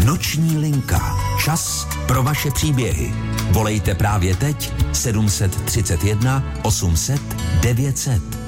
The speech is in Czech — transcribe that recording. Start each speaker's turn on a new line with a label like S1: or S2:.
S1: Noční linka. Čas pro vaše příběhy. Volejte právě teď 731 800 900.